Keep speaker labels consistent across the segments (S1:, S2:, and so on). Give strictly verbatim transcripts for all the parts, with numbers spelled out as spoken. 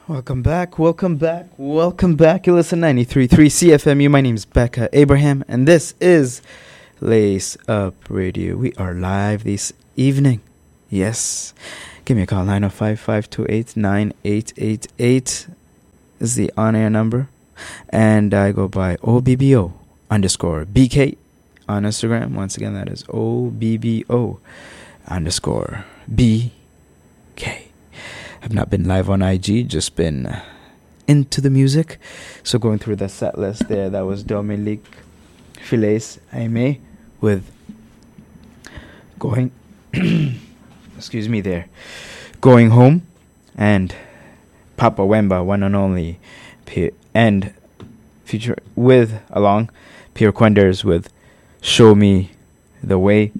S1: Welcome back, welcome back, welcome back. You listen to ninety-three point three C F M U. My name is Becca Abraham, and this is Lace Up Radio. We are live this evening. Yes. Give me a call, nine oh five, five two eight, nine eight eight eight is the on-air number. And I go by O B B O underscore B K on Instagram. Once again, that is O B B O underscore B K. I've not been live on I G, just been into the music. So going through the set list there, that was Dominique Fils Aimé with Going, excuse me there, Going Home, and Papa Wemba, one and only, and feature with, along, Pierre Quenders with Show Me the Way.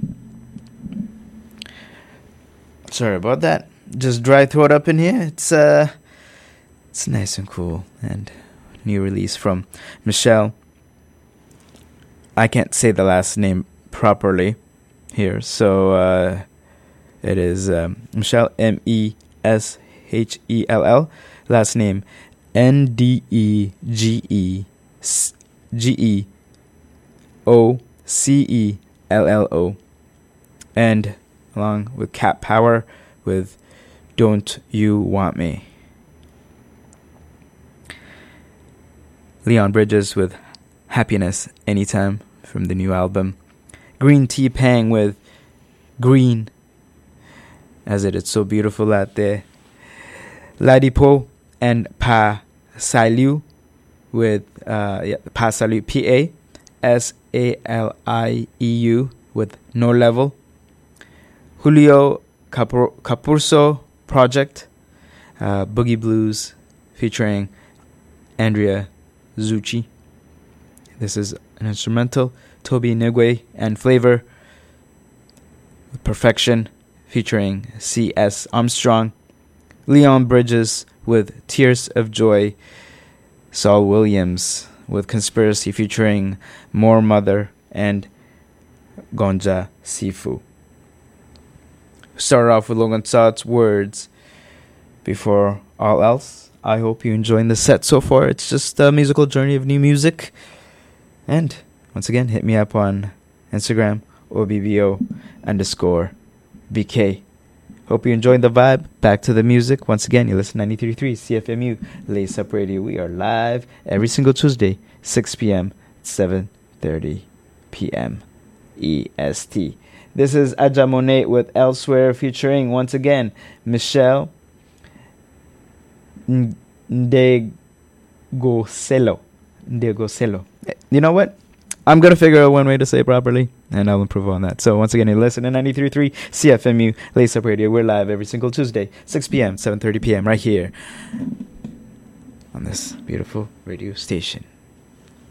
S1: Sorry about that. Just dry throat up in here. It's uh, it's nice and cool. And new release from Michelle. I can't say the last name properly here, so uh, it is um, Michelle, M E S H E L L. Last name N D E G E G E O C E L L O, and along with Cat Power with Don't You Want Me. Leon Bridges with Happiness Anytime from the new album. Green Tea Pang with Green, as it is so beautiful out there. Ladipo and Pa Saliu with uh, yeah, Pa Saliu, P A S A L I E U with No Level. Julio Capur- Capurso Project, uh, Boogie Blues featuring Andrea Zucchi. This is an instrumental. Toby Nigwe and Flavor with Perfection featuring C S Armstrong. Leon Bridges with Tears of Joy. Saul Williams with Conspiracy featuring More Mother and Gonja Sifu. Start off with Logan Sott's Words before all else. I hope you're enjoying the set so far. It's just a musical journey of new music. And once again, hit me up on Instagram, O B B O underscore B K. Hope you're enjoying the vibe. Back to the music. Once again, you listen to ninety-three point three C F M U, Lace Up Radio. We are live every single Tuesday, six p.m., seven thirty p.m. E S T. This is Aja Monet with Elsewhere featuring, once again, Michelle Ndegoselo. Ndegoselo. You know what? I'm going to figure out one way to say it properly, and I'll improve on that. So once again, you listen to ninety-three point three C F M U, Lace Up Radio. We're live every single Tuesday, six p.m., seven thirty p.m. right here on this beautiful radio station.